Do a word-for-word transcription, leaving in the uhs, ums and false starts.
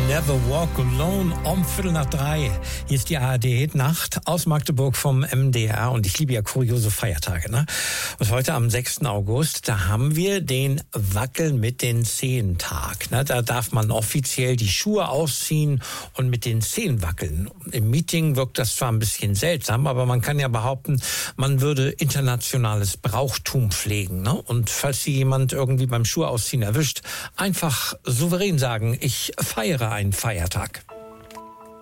Never Walk Alone um Viertel nach drei. Hier ist die A R D-Nacht aus Magdeburg vom M D R und ich liebe ja kuriose Feiertage. Ne? Und heute am sechsten August, da haben wir den Wackeln mit den Zehen-Tag. Ne? Da darf man offiziell die Schuhe ausziehen und mit den Zehen wackeln. Im Meeting wirkt das zwar ein bisschen seltsam, aber man kann ja behaupten, man würde internationales Brauchtum pflegen. Ne? Und falls Sie jemand irgendwie beim Schuhe ausziehen erwischt, einfach souverän sagen, ich feiere einen Feiertag.